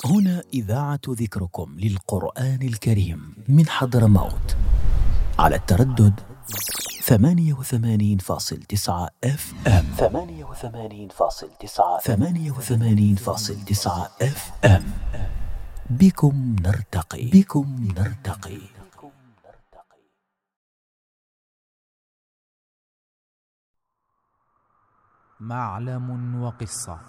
هنا إذاعة ذكركم للقرآن الكريم من حضرموت على التردد 88.9 FM 88.9 FM. بكم نرتقي. معلم وقصة،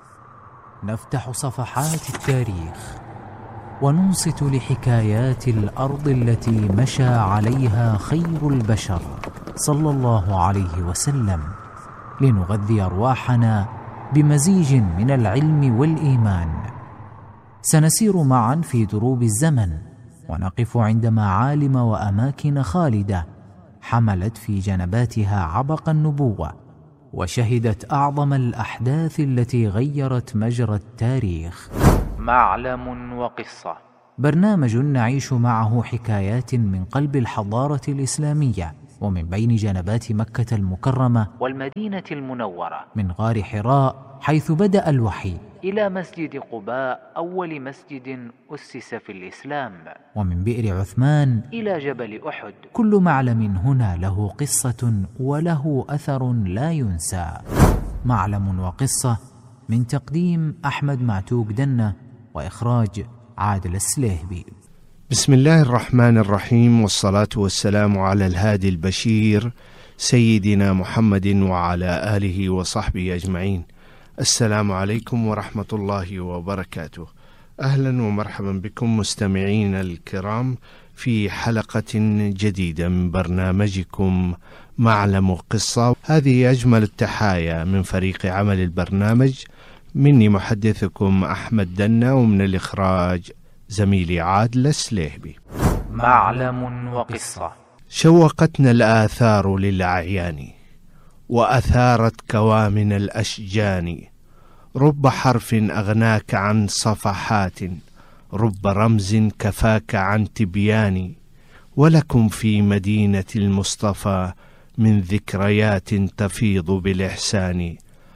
نفتح صفحات التاريخ وننصت لحكايات الأرض التي مشى عليها خير البشر صلى الله عليه وسلم، لنغذي أرواحنا بمزيج من العلم والإيمان. سنسير معا في دروب الزمن ونقف عند معالم وأماكن خالدة حملت في جنباتها عبق النبوة وشهدت أعظم الأحداث التي غيرت مجرى التاريخ. معلم وقصة، برنامج نعيش معه حكايات من قلب الحضارة الإسلامية ومن بين جنبات مكة المكرمة والمدينة المنورة، من غار حراء حيث بدأ الوحي إلى مسجد قباء أول مسجد أسس في الإسلام، ومن بئر عثمان إلى جبل أحد. كل معلم هنا له قصة وله أثر لا ينسى. معلم وقصة، من تقديم أحمد معتوق دنة وإخراج عادل السليهبي. بسم الله الرحمن الرحيم، والصلاة والسلام على الهادي البشير سيدنا محمد وعلى آله وصحبه أجمعين. السلام عليكم ورحمة الله وبركاته. أهلا ومرحبا بكم مستمعين الكرام في حلقة جديدة من برنامجكم معلم قصة. هذه أجمل التحايا من فريق عمل البرنامج، مني محدثكم أحمد دنة، ومن الإخراج زميلي عادل السليهبي. معلم وقصة. شوقتنا الآثار للأعيان وأثارت كوامن الأشجان، رب حرف أغناك عن صفحات، رب رمز كفاك عن تبيان، ولكم في مدينة المصطفى من ذكريات تفيض بالإحسان،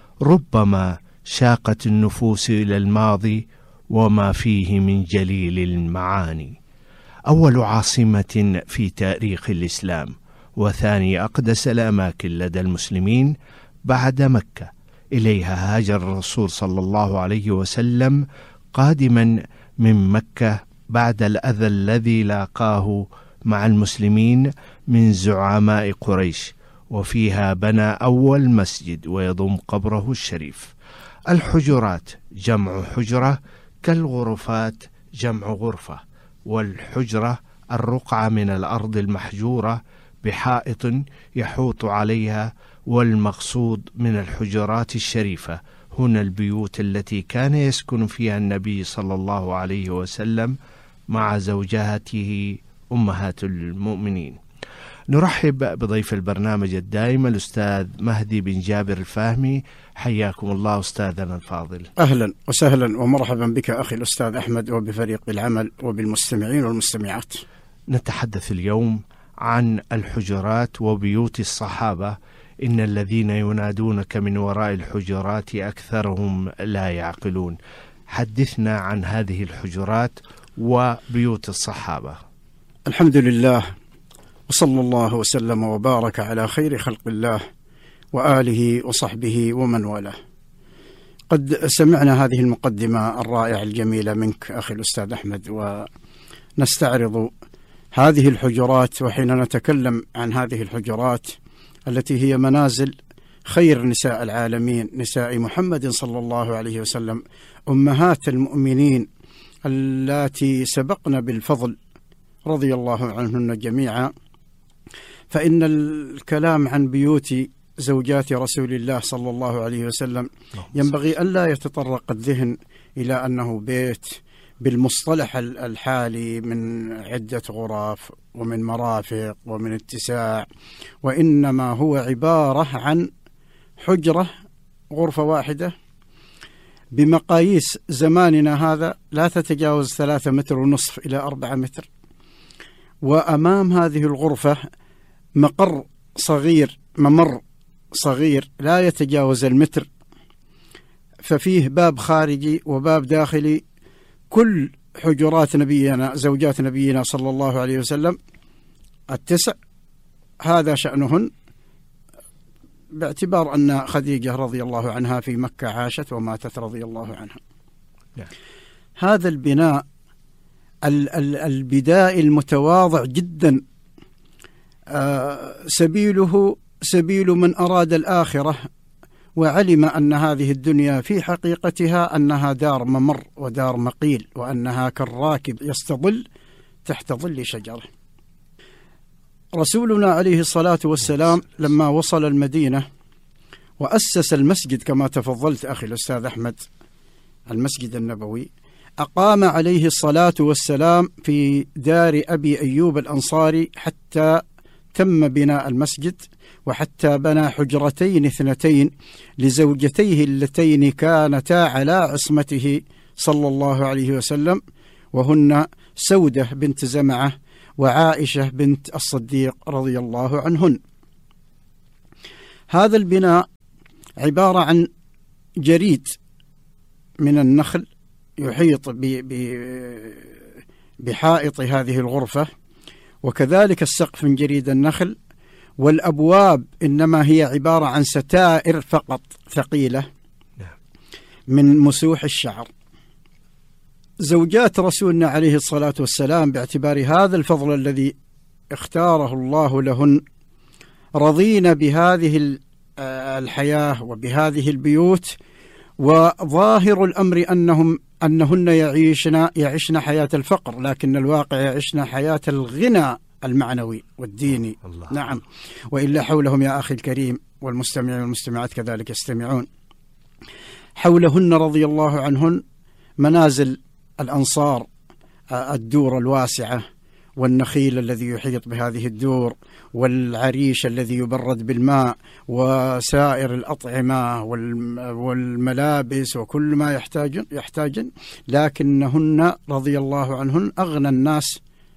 ربما شاقت النفوس إلى الماضي وما فيه من جليل المعاني. أول عاصمة في تاريخ الإسلام، وثاني أقدس الأماكن لدى المسلمين بعد مكة. إليها هاجر الرسول صلى الله عليه وسلم قادما من مكة بعد الأذى الذي لاقاه مع المسلمين من زعماء قريش، وفيها بنى أول مسجد ويضم قبره الشريف. الحجرات جمع حجرة، كالغرفات جمع غرفة، والحجرة الرقعة من الأرض المحجورة بحائط يحوط عليها، والمقصود من الحجرات الشريفة هنا البيوت التي كان يسكن فيها النبي صلى الله عليه وسلم مع زوجاته أمهات المؤمنين. نرحب بضيف البرنامج الدائم الأستاذ مهدي بن جابر الفاهمي. حياكم الله أستاذنا الفاضل. أهلا وسهلا ومرحبا بك أخي الأستاذ أحمد وبفريق العمل وبالمستمعين والمستمعات. نتحدث اليوم عن الحجرات وبيوت الصحابة. إن الذين ينادونك من وراء الحجرات أكثرهم لا يعقلون. حدثنا عن هذه الحجرات وبيوت الصحابة. الحمد لله، وصلى الله وسلم وبارك على خير خلق الله وآله وصحبه ومن والاه. قد سمعنا هذه المقدمة الرائعة الجميلة منك أخي الأستاذ أحمد، ونستعرض هذه الحجرات. وحين نتكلم عن هذه الحجرات التي هي منازل خير نساء العالمين، نساء محمد صلى الله عليه وسلم، أمهات المؤمنين اللاتي سبقنا بالفضل رضي الله عنهن جميعا، فإن الكلام عن بيوت زوجات رسول الله صلى الله عليه وسلم ينبغي أن لا يتطرق الذهن إلى أنه بيت بالمصطلح الحالي من عدة غرف ومن مرافق ومن اتساع، وإنما هو عبارة عن حجرة، غرفة واحدة بمقاييس زماننا هذا لا تتجاوز 3.5 متر إلى 4 متر. وأمام هذه الغرفة ممر صغير لا يتجاوز 1 متر، ففيه باب خارجي وباب داخلي، كل حجرات نبينا زوجات نبينا صلى الله عليه وسلم 9 هذا شأنهن، باعتبار أن خديجة رضي الله عنها في مكة عاشت وماتت رضي الله عنها. هذا البناء البدائي المتواضع جدا سبيله سبيل من أراد الآخرة وعلم أن هذه الدنيا في حقيقتها أنها دار ممر ودار مقيل، وأنها كالراكب يستظل تحت ظل شجرة. رسولنا عليه الصلاة والسلام لما وصل المدينة وأسس المسجد كما تفضلت أخي الأستاذ أحمد، المسجد النبوي، أقام عليه الصلاة والسلام في دار أبي أيوب الأنصاري حتى تم بناء المسجد، وحتى بنى حجرتين 2 لزوجتيه اللتين كانتا على عصمته صلى الله عليه وسلم، وهن سودة بنت زمعة وعائشة بنت الصديق رضي الله عنهن. هذا البناء عبارة عن جريد من النخل يحيط بحائط هذه الغرفة، وكذلك السقف من جريد النخل، والأبواب إنما هي عبارة عن ستائر فقط ثقيلة من مسوح الشعر. زوجات رسولنا عليه الصلاة والسلام باعتبار هذا الفضل الذي اختاره الله لهن رضين بهذه الحياة وبهذه البيوت، وظاهر الأمر أنهن يعيشن حياة الفقر، لكن الواقع يعيشن حياة الغنى المعنوي والديني. الله. نعم، وإلا حولهم يا أخي الكريم والمستمعين والمستمعات كذلك يستمعون، حولهن رضي الله عنهن منازل الأنصار، الدور الواسعة والنخيل الذي يحيط بهذه الدور، والعريش الذي يبرد بالماء، وسائر الأطعمة والملابس وكل ما يحتاجن، لكنهن رضي الله عنهن أغنى الناس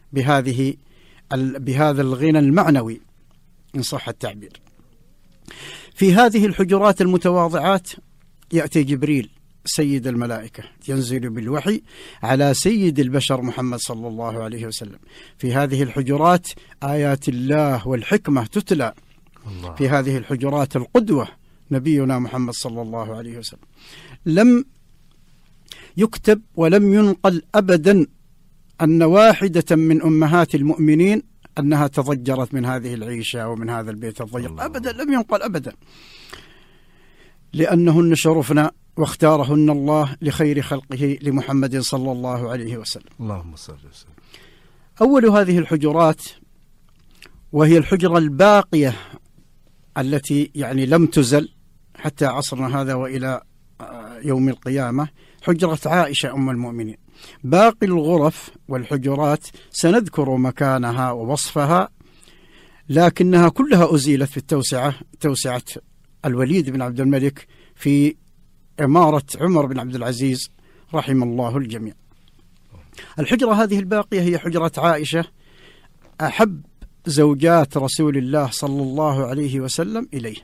بهذا الغنى المعنوي إن صح التعبير. في هذه الحجرات المتواضعات يأتي جبريل سيد الملائكة ينزل بالوحي على سيد البشر محمد صلى الله عليه وسلم. في هذه الحجرات آيات الله والحكمة تتلى. الله. في هذه الحجرات القدوة نبينا محمد صلى الله عليه وسلم. لم يكتب ولم ينقل أبدا أن واحدة من أمهات المؤمنين أنها تضجرت من هذه العيشة ومن هذا البيت الضيق. أبدا لم ينقل أبدا، لأنهن شرفنا واختارهن الله لخير خلقه لمحمد صلى الله عليه وسلم. اللهم صل وسلم. أول هذه الحجرات وهي الحجرة الباقية التي يعني لم تزل حتى عصرنا هذا وإلى يوم القيامة، حجرة عائشة أم المؤمنين. باقي الغرف والحجرات سنذكر مكانها ووصفها، لكنها كلها أزيلت في توسعة الوليد بن عبد الملك في إمارة عمر بن عبد العزيز رحم الله الجميع. الحجرة هذه الباقية هي حجرة عائشة أحب زوجات رسول الله صلى الله عليه وسلم إليه.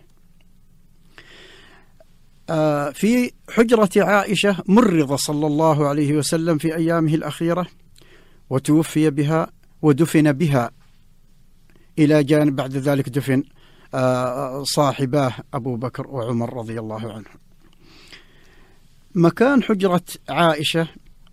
في حجرة عائشة مرض صلى الله عليه وسلم في أيامه الأخيرة، وتوفي بها ودفن بها، إلى جانب بعد ذلك دفن صاحباه أبو بكر وعمر رضي الله عنهم. مكان حجرة عائشة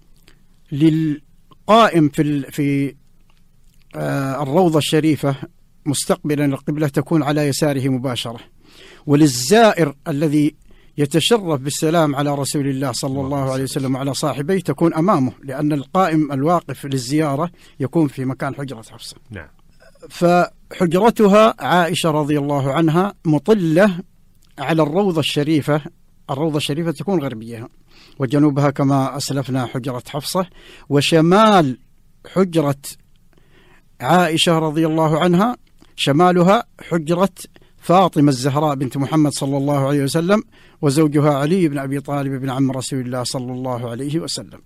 للقائم في الروضة الشريفة مستقبلا القبلة تكون على يساره مباشرة، وللزائر الذي يتشرف بالسلام على رسول الله صلى الله عليه وسلم وعلى صاحبيه تكون أمامه، لأن القائم الواقف للزيارة يكون في مكان حجرة حفصة. نعم. فحجرتها عائشة رضي الله عنها مطلة على الروضة الشريفة. الروضة الشريفة تكون غربية، وجنوبها كما أسلفنا حجرة حفصة، وشمال حجرة عائشة رضي الله عنها شمالها حجرة فاطمة الزهراء بنت محمد صلى الله عليه وسلم، وزوجها علي بن أبي طالب بن عم رسول الله صلى الله عليه وسلم.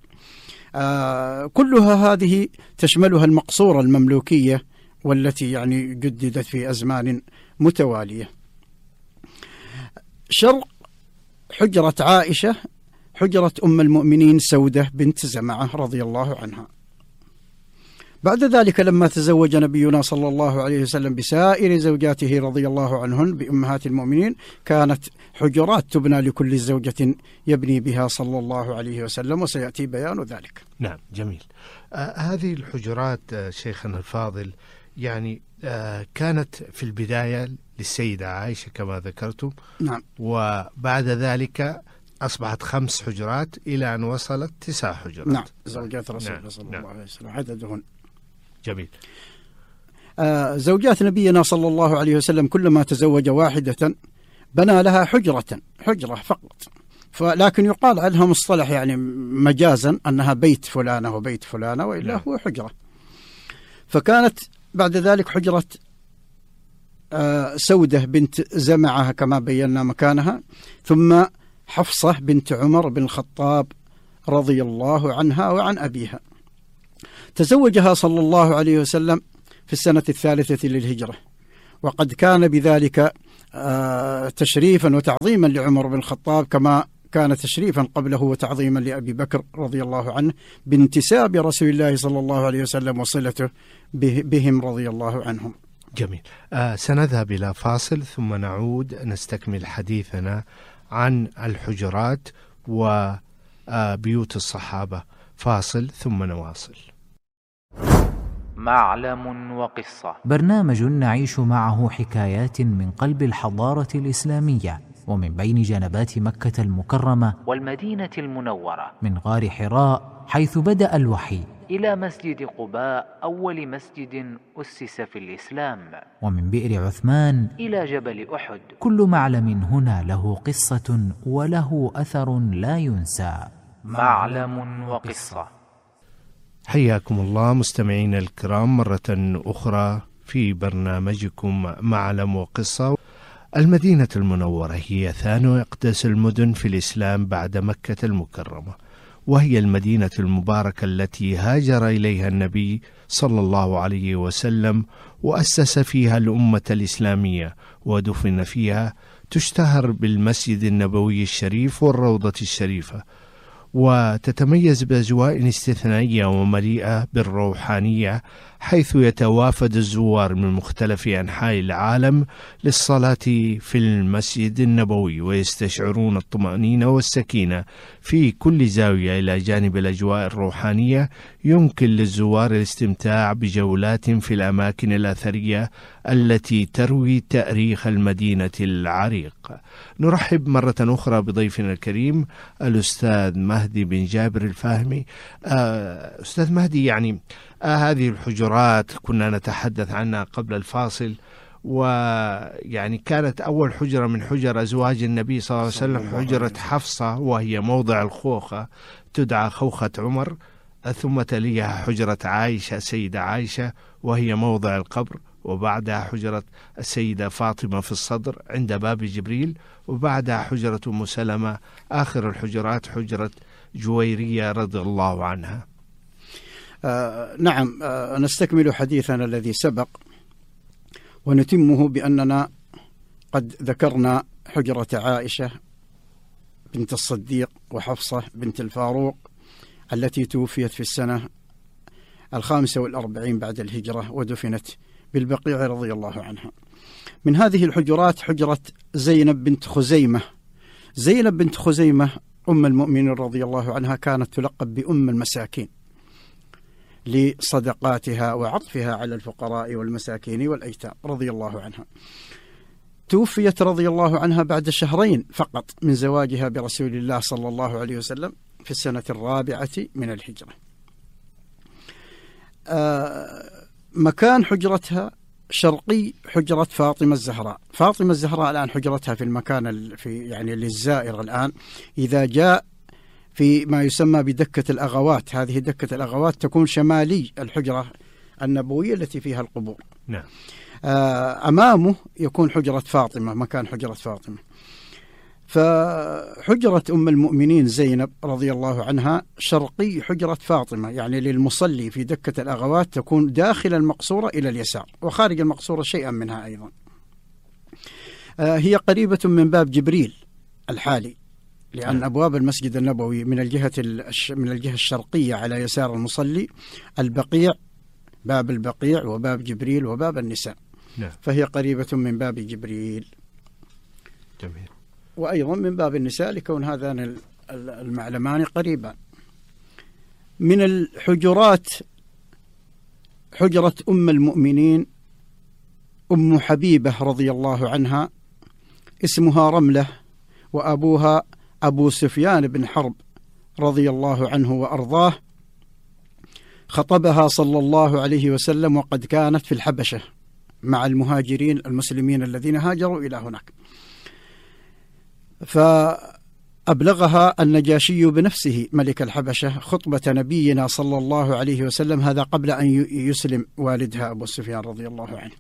كلها هذه تشملها المقصورة المملوكية والتي يعني جددت في أزمان متوالية. شرق حجرة عائشة حجرة أم المؤمنين سودة بنت زمعة رضي الله عنها. بعد ذلك لما تزوج نبينا صلى الله عليه وسلم بسائر زوجاته رضي الله عنهن بأمهات المؤمنين، كانت حجرات تبنى لكل زوجة يبني بها صلى الله عليه وسلم، وسيأتي بيان ذلك. نعم، جميل. هذه الحجرات شيخنا الفاضل يعني كانت في البداية للسيدة عائشة كما ذكرتم. نعم. وبعد ذلك أصبحت 5 حجرات إلى أن وصلت 9 حجرات. نعم، زوجات رسول الله صلى الله عليه وسلم عددهن. جميل. زوجات نبينا صلى الله عليه وسلم كلما تزوج واحدة بنى لها حجرة فقط، لكن يقال عنها مصطلح يعني مجازا أنها بيت فلانة وبيت فلانة، وإلا هو حجرة. فكانت بعد ذلك حجرة سودة بنت زمعة كما بينا مكانها، ثم حفصة بنت عمر بن الخطاب رضي الله عنها وعن أبيها. تزوجها صلى الله عليه وسلم في السنة 3 للهجرة، وقد كان بذلك تشريفا وتعظيما لعمر بن الخطاب، كما كان تشريفا قبله وتعظيما لأبي بكر رضي الله عنه بانتساب رسول الله صلى الله عليه وسلم وصلته بهم رضي الله عنهم. جميل. سنذهب إلى فاصل ثم نعود نستكمل حديثنا عن الحجرات وبيوت الصحابة. فاصل ثم نواصل. معلم وقصة، برنامج نعيش معه حكايات من قلب الحضارة الإسلامية ومن بين جنبات مكة المكرمة والمدينة المنورة، من غار حراء حيث بدأ الوحي إلى مسجد قباء أول مسجد أسس في الإسلام، ومن بئر عثمان إلى جبل أحد. كل معلم هنا له قصة وله أثر لا ينسى. معلم وقصة. حياكم الله مستمعين الكرام مرة أخرى في برنامجكم معلم وقصة. المدينة المنورة هي ثاني أقدس المدن في الإسلام بعد مكة المكرمة، وهي المدينة المباركة التي هاجر إليها النبي صلى الله عليه وسلم وأسس فيها الأمة الإسلامية ودفن فيها. تشتهر بالمسجد النبوي الشريف والروضة الشريفة، وتتميز بأجواء استثنائية ومليئة بالروحانية، حيث يتوافد الزوار من مختلف أنحاء العالم للصلاة في المسجد النبوي، ويستشعرون الطمأنينة والسكينة في كل زاوية. إلى جانب الأجواء الروحانية يمكن للزوار الاستمتاع بجولات في الأماكن الأثرية التي تروي تاريخ المدينة العريق. نرحب مرة أخرى بضيفنا الكريم الأستاذ مهدي بن جابر الفاهمي. أستاذ مهدي، يعني هذه الحجرات كنا نتحدث عنها قبل الفاصل، ويعني كانت أول حجرة من حجر أزواج النبي صلى الله عليه وسلم حجرة حفصة، وهي موضع الخوخة تدعى خوخة عمر، ثم تليها حجرة عائشة سيدة عائشة وهي موضع القبر، وبعدها حجرة السيدة فاطمة في الصدر عند باب جبريل، وبعدها حجرة أم سلمة. آخر الحجرات حجرة جويرية رضي الله عنها. نعم، نستكمل حديثنا الذي سبق ونتمه بأننا قد ذكرنا حجرة عائشة بنت الصديق وحفصة بنت الفاروق التي توفيت في السنة 45 بعد الهجرة ودفنت بالبقيع رضي الله عنها. من هذه الحجرات حجرة زينب بنت خزيمة. زينب بنت خزيمة أم المؤمنين رضي الله عنها كانت تلقب بأم المساكين لصدقاتها وعطفها على الفقراء والمساكين والأيتام رضي الله عنها. توفيت رضي الله عنها بعد 2 شهر فقط من زواجها برسول الله صلى الله عليه وسلم في السنة 4 من الهجرة. مكان حجرتها شرقي حجرة فاطمة الزهراء. فاطمة الزهراء الآن حجرتها في المكان يعني للزائر الآن إذا جاء في ما يسمى بدكة الأغوات. هذه دكة الأغوات تكون شمالي الحجرة النبوية التي فيها القبور. نعم. أمامه يكون حجرة فاطمة، مكان حجرة فاطمة. فحجرة أم المؤمنين زينب رضي الله عنها شرقي حجرة فاطمة، يعني للمصلي في دكة الأغوات تكون داخل المقصورة إلى اليسار، وخارج المقصورة شيئا منها أيضا. هي قريبة من باب جبريل الحالي لأن أبواب المسجد النبوي من الجهة الشرقية على يسار المصلي البقيع، باب البقيع وباب جبريل وباب النساء، فهي قريبة من باب جبريل. جميل. وأيضا من باب النساء لكون هذان المعلمان قريبان. من الحجرات حجرة أم المؤمنين أم حبيبة رضي الله عنها، اسمها رملة، وأبوها أبو سفيان بن حرب رضي الله عنه وأرضاه. خطبها صلى الله عليه وسلم وقد كانت في الحبشة مع المهاجرين المسلمين الذين هاجروا إلى هناك، فأبلغها النجاشي بنفسه ملك الحبشة خطبة نبينا صلى الله عليه وسلم، هذا قبل أن يسلم والدها أبو سفيان رضي الله عنه،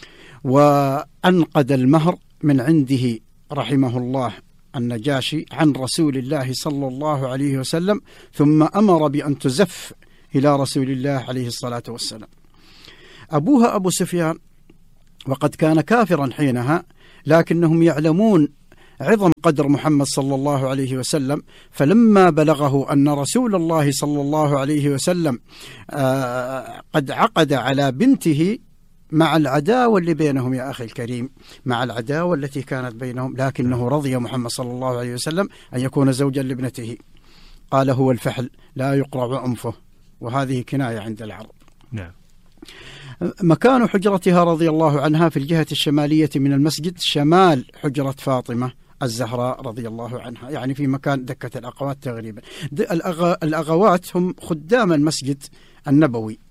وأنقد المهر من عنده رحمه الله النجاشي عن رسول الله صلى الله عليه وسلم، ثم أمر بأن تزف إلى رسول الله عليه الصلاة والسلام. أبوها أبو سفيان وقد كان كافرا حينها، لكنهم يعلمون عظم قدر محمد صلى الله عليه وسلم، فلما بلغه أن رسول الله صلى الله عليه وسلم قد عقد على بنته، مع العداوة اللي بينهم يا أخي الكريم، مع العداوة التي كانت بينهم، لكنه رضي محمد صلى الله عليه وسلم أن يكون زوجا لابنته. قال هو الفحل لا يقرع أنفه، وهذه كناية عند العرب. نعم. مكان حجرتها رضي الله عنها في الجهة الشمالية من المسجد، شمال حجرة فاطمة الزهراء رضي الله عنها، يعني في مكان دكة الأغوات تقريبا. الأغوات هم خدام المسجد النبوي.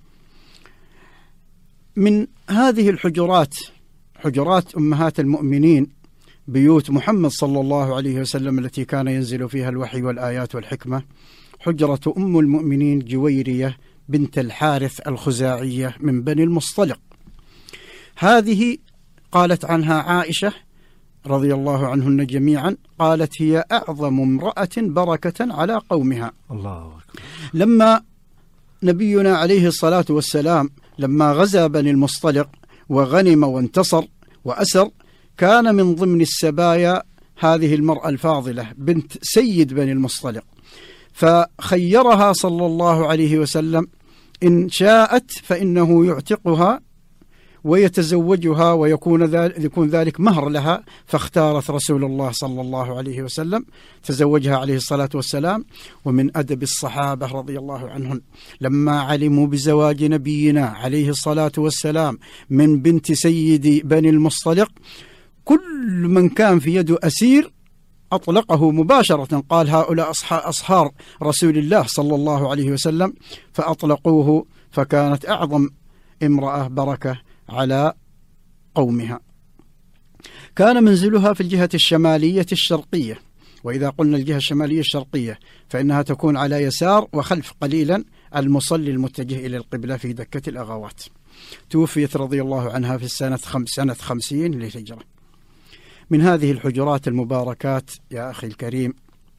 من هذه الحجرات حجرات أمهات المؤمنين، بيوت محمد صلى الله عليه وسلم التي كان ينزل فيها الوحي والآيات والحكمة، حجرة أم المؤمنين جويرية بنت الحارث الخزاعية من بني المصطلق. هذه قالت عنها عائشة رضي الله عنهن جميعا، قالت هي أعظم امرأة بركة على قومها. الله أكبر. لما نبينا عليه الصلاة والسلام لما غزا بني المصطلق وغنم وانتصر وأسر، كان من ضمن السبايا هذه المرأة الفاضلة بنت سيد بني المصطلق، فخيرها صلى الله عليه وسلم إن شاءت فإنه يعتقها ويتزوجها ويكون ذلك مهر لها، فاختارت رسول الله صلى الله عليه وسلم تزوجها عليه الصلاة والسلام. ومن أدب الصحابة رضي الله عنهم لما علموا بزواج نبينا عليه الصلاة والسلام من بنت سيد بني المصطلق، كل من كان في يده أسير أطلقه مباشرة، قال هؤلاء أصهار رسول الله صلى الله عليه وسلم، فأطلقوه، فكانت أعظم امرأة بركة على قومها. كان منزلها في الجهة الشمالية الشرقية، وإذا قلنا الجهة الشمالية الشرقية فإنها تكون على يسار وخلف قليلا المصلي المتجه إلى القبلة في دكة الأغوات. توفيت رضي الله عنها في سنة 50 للهجرة. من هذه الحجرات المباركات يا أخي الكريم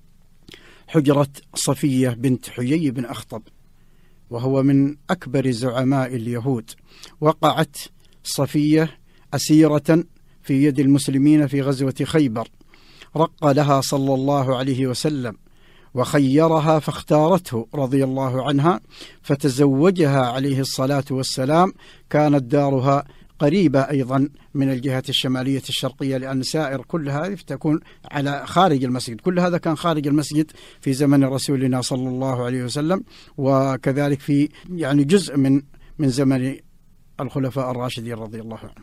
حجرة صفية بنت حيي بن أخطب، وهو من أكبر زعماء اليهود. وقعت صفية أسيرة في يد المسلمين في غزوة خيبر، رق لها صلى الله عليه وسلم وخيرها فاختارته رضي الله عنها، فتزوجها عليه الصلاة والسلام. كانت دارها قريبة أيضا من الجهة الشمالية الشرقية، لأن سائر كل هذه تكون على خارج المسجد، كل هذا كان خارج المسجد في زمن رسولنا صلى الله عليه وسلم، وكذلك في يعني جزء من زمن الخلفاء الراشدين رضي الله عنهم.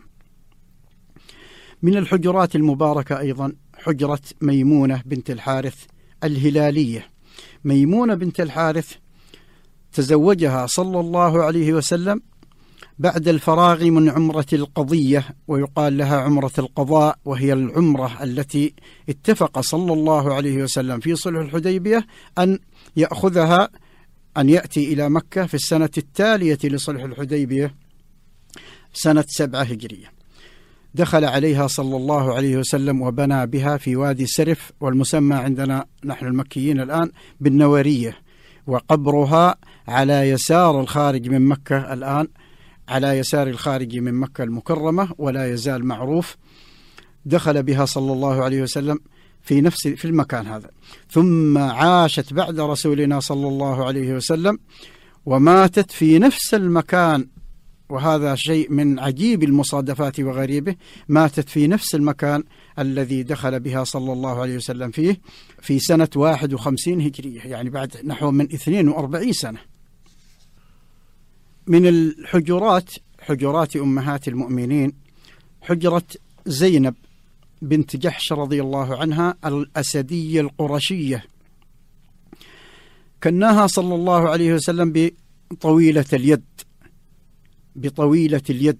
من الحجرات المباركة أيضا حجرة ميمونة بنت الحارث الهلالية. ميمونة بنت الحارث تزوجها صلى الله عليه وسلم بعد الفراغ من عمرة القضية، ويقال لها عمرة القضاء، وهي العمرة التي اتفق صلى الله عليه وسلم في صلح الحديبية أن يأخذها، أن يأتي إلى مكة في السنة التالية لصلح الحديبية سنة 7 هجرية. دخل عليها صلى الله عليه وسلم وبنى بها في وادي سرف، والمسمى عندنا نحن المكيين الآن بالنورية، وقبرها على يسار الخارج من مكة الآن، على يسار الخارج من مكة المكرمة، ولا يزال معروف. دخل بها صلى الله عليه وسلم في المكان هذا، ثم عاشت بعد رسولنا صلى الله عليه وسلم وماتت في نفس المكان. وهذا شيء من عجيب المصادفات وغريبه، ماتت في نفس المكان الذي دخل بها صلى الله عليه وسلم فيه في سنة 51 هجرية، يعني بعد نحو من 42 سنة. من الحجرات، حجرات أمهات المؤمنين، حجرة زينب بنت جحش رضي الله عنها الأسدية القرشية. كناها صلى الله عليه وسلم بطويلة اليد،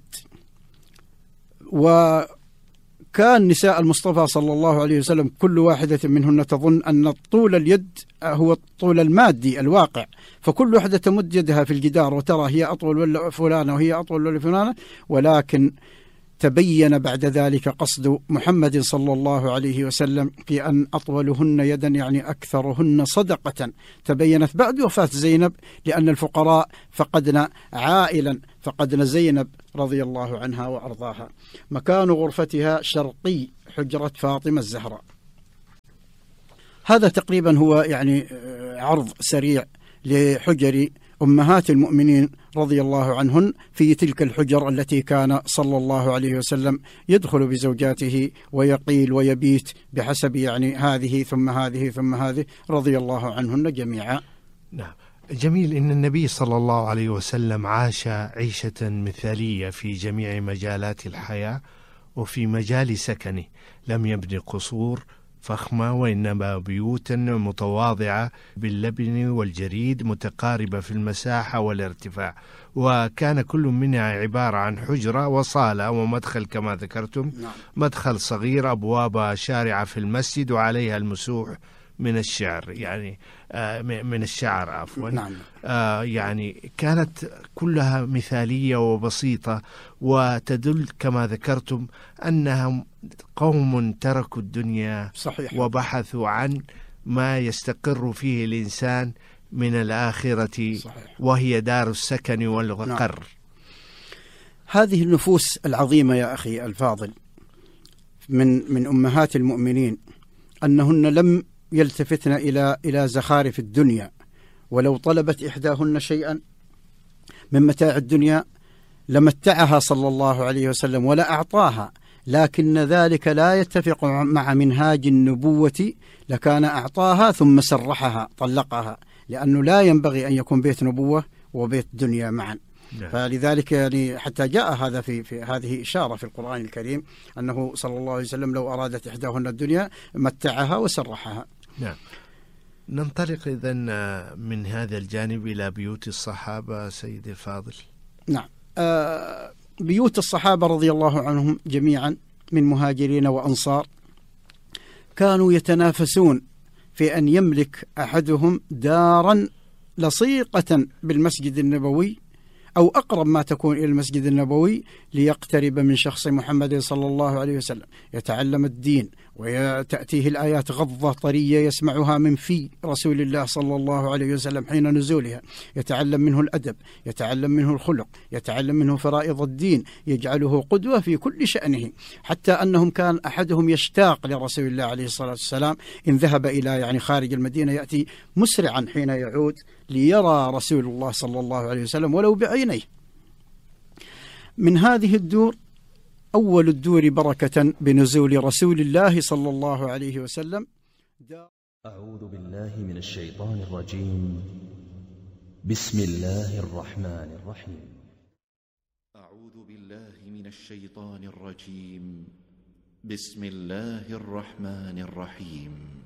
وكان نساء المصطفى صلى الله عليه وسلم كل واحدة منهن تظن أن طول اليد هو الطول المادي الواقع، فكل واحدة تمد يدها في الجدار وترى هي أطول ولا فلانة وهي أطول ولا فلانة، ولكن تبين بعد ذلك قصد محمد صلى الله عليه وسلم في أن أطولهن يدا يعني أكثرهن صدقة تبينت بعد وفاة زينب، لأن الفقراء فقدنا عائلا، فقدنا زينب رضي الله عنها وأرضاها. مكان غرفتها شرقي حجرة فاطمة الزهراء. هذا تقريبا هو يعني عرض سريع لحجر أمهات المؤمنين رضي الله عنهن في تلك الحجر التي كان صلى الله عليه وسلم يدخل بزوجاته ويقيل ويبيت بحسب يعني هذه ثم هذه ثم هذه رضي الله عنهن جميعا. نعم، جميل. إن النبي صلى الله عليه وسلم عاش عيشة مثالية في جميع مجالات الحياة وفي مجال سكنه، لم يبني قصور فخمة، وإنما بيوتا متواضعة باللبن والجريد متقاربة في المساحة والارتفاع، وكان كل منها عبارة عن حجرة وصالة ومدخل كما ذكرتم. مدخل صغير، أبواب شارعة في المسجد وعليها المسوح من الشعر، يعني من الشعر عفوا. يعني كانت كلها مثالية وبسيطة، وتدل كما ذكرتم أنهم قوم تركوا الدنيا صحيح. وبحثوا عن ما يستقر فيه الإنسان من الآخرة. صحيح. وهي دار السكن والقر. هذه النفوس العظيمة يا أخي الفاضل من أمهات المؤمنين أنهن لم يلتفتن إلى زخارف الدنيا، ولو طلبت إحداهن شيئا من متاع الدنيا لمتعها صلى الله عليه وسلم ولا أعطاها، لكن ذلك لا يتفق مع منهاج النبوة، لكان أعطاها ثم سرحها طلقها، لأنه لا ينبغي أن يكون بيت نبوة وبيت دنيا معا. فلذلك يعني حتى جاء هذا في هذه إشارة في القرآن الكريم أنه صلى الله عليه وسلم لو أرادت إحداهن الدنيا متعها وسرحها. نعم. ننطلق إذن من هذا الجانب إلى بيوت الصحابة سيدي الفاضل. نعم. بيوت الصحابة رضي الله عنهم جميعا من مهاجرين وأنصار كانوا يتنافسون في أن يملك أحدهم دارا لصيقة بالمسجد النبوي أو أقرب ما تكون إلى المسجد النبوي ليقترب من شخص محمد صلى الله عليه وسلم، يتعلم الدين وتأتيه الآيات غضة طرية يسمعها من في رسول الله صلى الله عليه وسلم حين نزولها، يتعلم منه الأدب، يتعلم منه الخلق، يتعلم منه فرائض الدين، يجعله قدوة في كل شأنه، حتى أنهم كان أحدهم يشتاق لرسول الله عليه الصلاة والسلام إن ذهب إلى يعني خارج المدينة يأتي مسرعا حين يعود ليرى رسول الله صلى الله عليه وسلم ولو بعينيه. من هذه الدور أول الدور بركة بنزول رسول الله صلى الله عليه وسلم. أعوذ بالله من الشيطان الرجيم. بسم الله الرحمن الرحيم. أعوذ بالله من الشيطان الرجيم. بسم الله الرحمن الرحيم.